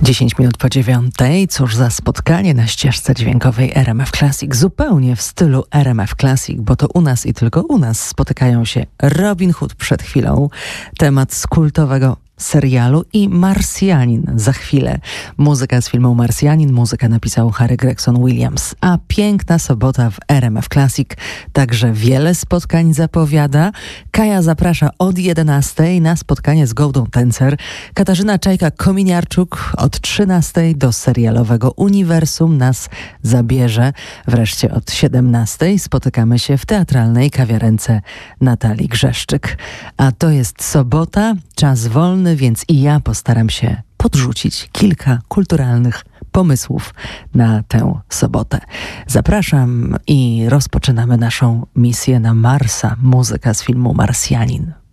10 minut po 9:00. Cóż za spotkanie na ścieżce dźwiękowej RMF Classic. Zupełnie w stylu RMF Classic, bo to u nas i tylko u nas spotykają się Robin Hood przed chwilą, temat z kultowego serialu i Marsjanin za chwilę. Muzyka z filmu Marsjanin, muzykę napisał Harry Gregson Williams. A piękna sobota w RMF Classic, także wiele spotkań zapowiada. Kaja zaprasza od 11:00 na spotkanie z Goldą Tencer. Katarzyna Czajka-Kominiarczuk od 13:00 do serialowego uniwersum nas zabierze. Wreszcie od 17:00 spotykamy się w teatralnej kawiarence Natalii Grzeszczyk. A to jest sobota, czas wolny, więc i ja postaram się podrzucić kilka kulturalnych pomysłów na tę sobotę. Zapraszam i rozpoczynamy naszą misję na Marsa. Muzyka z filmu Marsjanin.